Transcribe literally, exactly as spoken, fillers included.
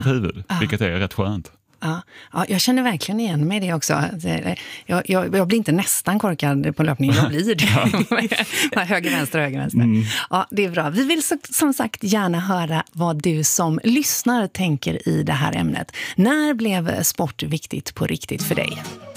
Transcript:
huvud, Ja. vilket är rätt skönt. Ja, ja, jag känner verkligen igen mig det också. Jag, jag, jag blir inte nästan korkad på löpningen, jag blir det. höger, vänster, höger, vänster. Mm. Ja, det är bra. Vi vill så, som sagt gärna höra vad du som lyssnar tänker i det här ämnet. När blev sport viktigt på riktigt för dig?